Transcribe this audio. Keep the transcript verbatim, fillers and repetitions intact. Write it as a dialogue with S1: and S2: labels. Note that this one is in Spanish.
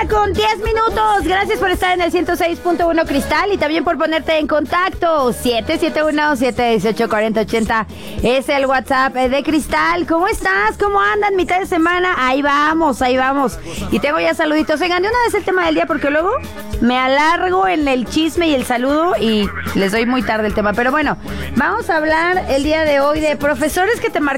S1: con diez minutos. Gracias por estar en el ciento seis punto uno Cristal y también por ponerte en contacto. siete siete uno, siete uno ocho, cuatro cero ocho cero es el WhatsApp de Cristal. ¿Cómo estás? ¿Cómo andan? Mitad de semana. Ahí vamos, ahí vamos. Y tengo ya saluditos. Oigan, de una vez el tema del día porque luego me alargo en el chisme y el saludo y les doy muy tarde el tema. Pero bueno, vamos a hablar el día de hoy de profesores que te marcaron